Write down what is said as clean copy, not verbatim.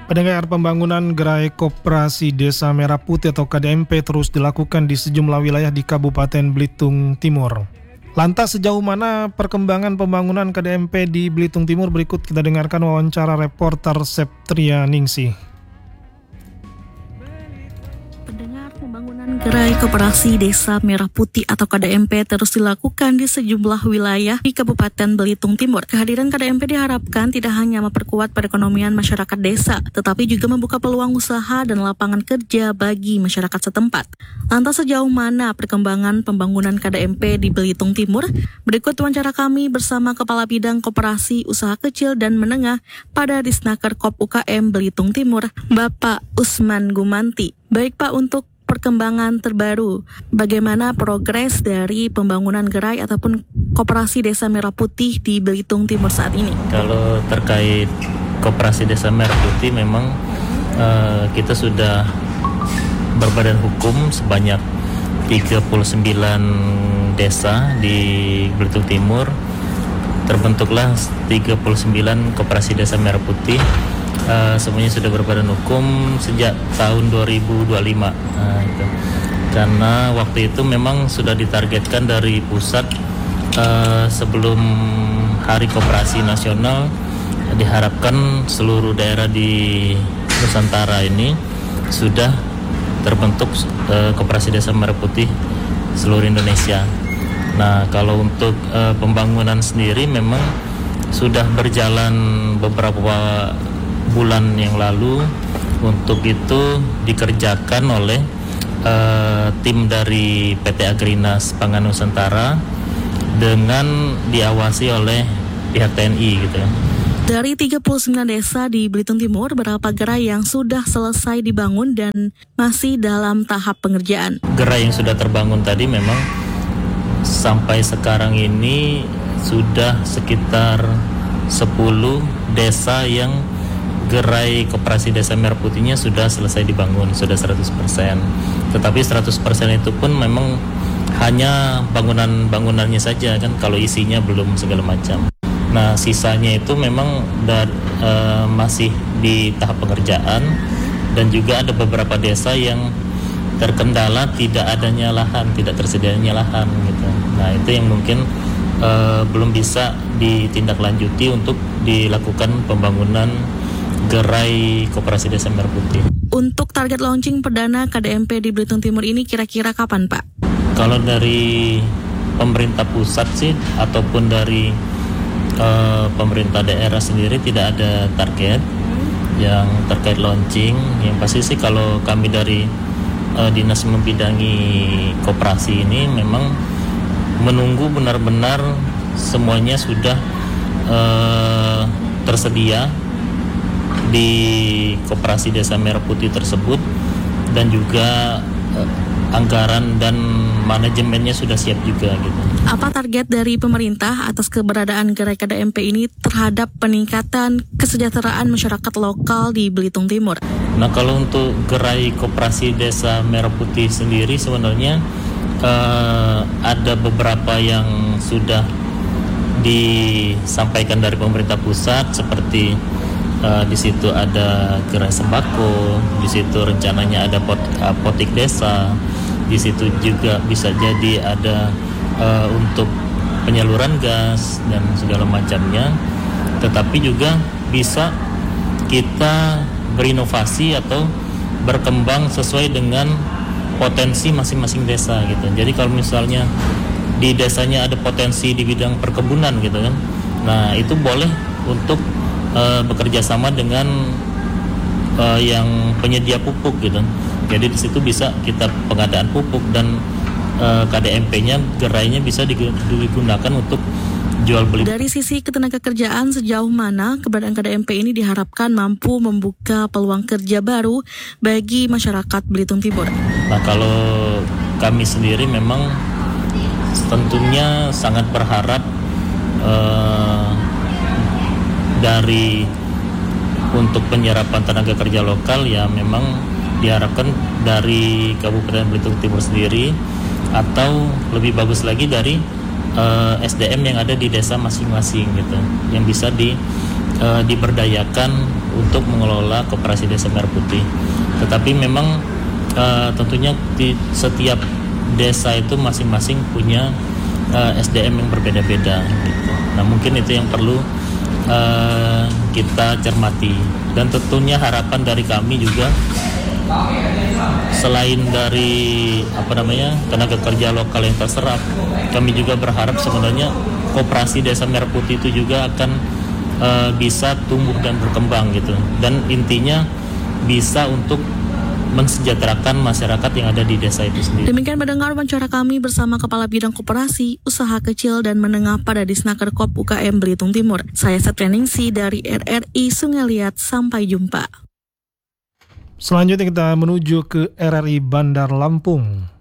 Pendengar, pembangunan gerai koperasi Desa Merah Putih atau KDMP terus dilakukan di sejumlah wilayah di Kabupaten Belitung Timur. Lantas sejauh mana perkembangan pembangunan KDMP di Belitung Timur? Berikut kita dengarkan wawancara reporter Septria Ningsih. Pembangunan gerai koperasi Desa Merah Putih atau KDMP terus dilakukan di sejumlah wilayah di Kabupaten Belitung Timur. Kehadiran KDMP diharapkan tidak hanya memperkuat perekonomian masyarakat desa, tetapi juga membuka peluang usaha dan lapangan kerja bagi masyarakat setempat. Lantas sejauh mana perkembangan pembangunan KDMP di Belitung Timur? Berikut wawancara kami bersama Kepala Bidang Koperasi Usaha Kecil dan Menengah pada Disnaker Kop UKM Belitung Timur, Bapak Usman Gumanti. Baik Pak, untuk perkembangan terbaru, bagaimana progres dari pembangunan gerai ataupun koperasi Desa Merah Putih di Belitung Timur saat ini? Kalau terkait koperasi Desa Merah Putih, memang kita sudah berbadan hukum sebanyak 39 desa di Belitung Timur. Terbentuklah 39 koperasi Desa Merah Putih. Semuanya sudah berbadan hukum sejak tahun 2025 itu. Karena waktu itu memang sudah ditargetkan dari pusat sebelum Hari Koperasi Nasional, diharapkan seluruh daerah di Nusantara ini sudah terbentuk koperasi Desa Merah Putih seluruh Indonesia. Nah, kalau untuk pembangunan sendiri memang sudah berjalan beberapa bulan yang lalu. Untuk itu dikerjakan oleh tim dari PT Agrinas Pangan Nusantara dengan diawasi oleh pihak TNI gitu ya. Dari 39 desa di Belitung Timur, berapa gerai yang sudah selesai dibangun dan masih dalam tahap pengerjaan? Gerai yang sudah terbangun tadi memang sampai sekarang ini sudah sekitar 10 desa yang gerai koperasi Desa Merah Putihnya sudah selesai dibangun, sudah 100%. Tetapi 100% itu pun memang hanya bangunannya saja kan, kalau isinya belum segala macam. Nah, sisanya itu memang masih di tahap pengerjaan, dan juga ada beberapa desa yang terkendala tidak adanya lahan, tidak tersedianya lahan gitu. Nah, itu yang mungkin belum bisa ditindaklanjuti untuk dilakukan pembangunan gerai koperasi Desa Merah Putih. Untuk target launching perdana KDMP di Belitung Timur ini kira-kira kapan, Pak? Kalau dari pemerintah pusat sih ataupun dari pemerintah daerah sendiri tidak ada target yang terkait launching. Yang pasti sih kalau kami dari dinas membidangi koperasi ini memang menunggu benar-benar semuanya sudah tersedia di koperasi Desa Merah Putih tersebut, dan juga anggaran dan manajemennya sudah siap juga gitu. Apa target dari pemerintah atas keberadaan gerai KDMP ini terhadap peningkatan kesejahteraan masyarakat lokal di Belitung Timur? Nah, kalau untuk gerai koperasi Desa Merah Putih sendiri sebenarnya ada beberapa yang sudah disampaikan dari pemerintah pusat, seperti di situ ada gerai sembako, di situ rencananya ada apotik desa, di situ juga bisa jadi ada untuk penyaluran gas dan segala macamnya. Tetapi juga bisa kita berinovasi atau berkembang sesuai dengan potensi masing-masing desa gitu. Jadi kalau misalnya di desanya ada potensi di bidang perkebunan gitu kan, nah itu boleh untuk bekerja sama dengan yang penyedia pupuk gitu. Jadi di situ bisa kita pengadaan pupuk, dan KDMP-nya, gerainya bisa digunakan untuk jual beli. Dari sisi ketenagakerjaan, sejauh mana keberadaan KDMP ini diharapkan mampu membuka peluang kerja baru bagi masyarakat Belitung Timur? Nah, kalau kami sendiri memang tentunya sangat berharap dari untuk penyerapan tenaga kerja lokal, ya memang diharapkan dari Kabupaten Belitung Timur sendiri, atau lebih bagus lagi dari SDM yang ada di desa masing-masing gitu, yang bisa diberdayakan untuk mengelola Koperasi Desa Merah Putih. Tetapi memang tentunya di setiap desa itu masing-masing punya SDM yang berbeda-beda gitu. Nah mungkin itu yang perlu kita cermati, dan tentunya harapan dari kami juga selain dari tenaga kerja lokal yang terserap, kami juga berharap sebenarnya Koperasi Desa Merah Putih itu juga akan bisa tumbuh dan berkembang gitu, dan intinya bisa untuk mensejahterakan masyarakat yang ada di desa itu sendiri. Demikian mendengar wawancara kami bersama Kepala Bidang Koperasi, Usaha Kecil dan Menengah pada Disnaker Kop UKM Belitung Timur. Saya Satrianingsi dari RRI Sungai Liat. Sampai jumpa. Selanjutnya kita menuju ke RRI Bandar Lampung.